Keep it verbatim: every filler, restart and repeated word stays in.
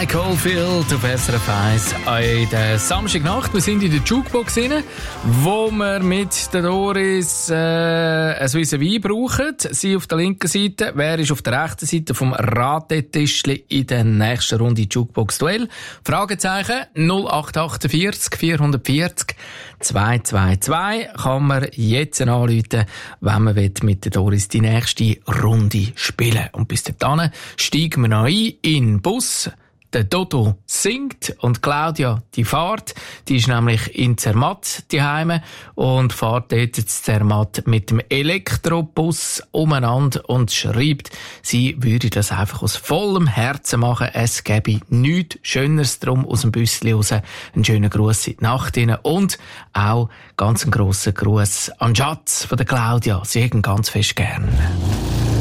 Mike Oldfield auf S R F eins in der Samstagnacht. Wir sind in der Jukebox rein, wo wir mit der Doris äh, ein vis-à-vis brauchen. Sie auf der linken Seite, wer ist auf der rechten Seite vom Ratetischli in der nächsten Runde Jukebox-Duell? Fragezeichen null acht acht vier vier vier null zwei zwei zwei kann man jetzt anrufen, wenn man mit der Doris die nächste Runde spielen. Und bis dahin steigen wir noch ein in den Bus. Der Dodo singt und Claudia, die fährt. Die ist nämlich in Zermatt daheim und fährt dort in Zermatt mit dem Elektrobus umeinander und schreibt, sie würde das einfach aus vollem Herzen machen. Es gäbe nichts Schöneres drum aus dem Büsschen raus. Einen schönen Gruß in die Nacht rein und auch ganz einen grossen Gruß an Schatz von der Claudia. Sie hätten ganz fest gern.